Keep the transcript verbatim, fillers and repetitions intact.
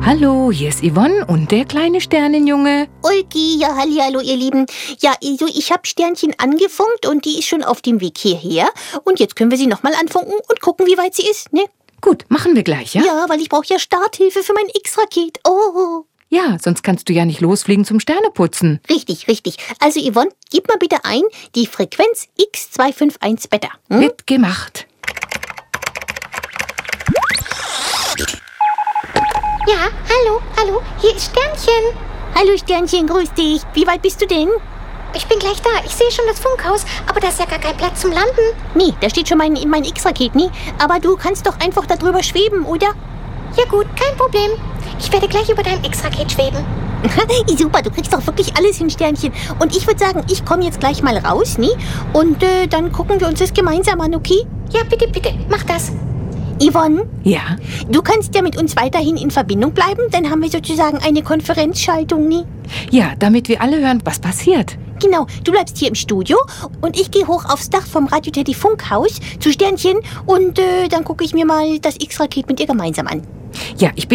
Hallo, hier ist Yvonne und der kleine Sternenjunge. Ulki, ja, hallihallo, ihr Lieben. Ja, also ich habe Sternchen angefunkt und die ist schon auf dem Weg hierher. Und jetzt können wir sie nochmal anfunken und gucken, wie weit sie ist, ne? Gut, machen wir gleich, ja? Ja, weil ich brauche ja Starthilfe für mein X-Raket. Oh. Ja, sonst kannst du ja nicht losfliegen zum Sterneputzen. Richtig, richtig. Also Yvonne, gib mal bitte ein die Frequenz X zwei fünf eins Beta. Hm? Wird gemacht. Ja, hallo, hallo, hier ist Sternchen. Hallo Sternchen, grüß dich. Wie weit bist du denn? Ich bin gleich da. Ich sehe schon das Funkhaus, aber da ist ja gar kein Platz zum Landen. Nee, da steht schon mein, mein X-Raket, nie. Aber du kannst doch einfach da drüber schweben, oder? Ja gut, kein Problem. Ich werde gleich über deinem X-Raket schweben. Super, du kriegst doch wirklich alles hin, Sternchen. Und ich würde sagen, ich komme jetzt gleich mal raus, nie? Und äh, dann gucken wir uns das gemeinsam an, okay? Ja, bitte, bitte, mach das. Yvonne? Ja? Du kannst ja mit uns weiterhin in Verbindung bleiben, dann haben wir sozusagen eine Konferenzschaltung, nie? Ja, damit wir alle hören, was passiert. Genau, du bleibst hier im Studio und ich gehe hoch aufs Dach vom Radio Teddy Funkhaus zu Sternchen und äh, dann gucke ich mir mal das X-Raket mit ihr gemeinsam an. Ja, ich bin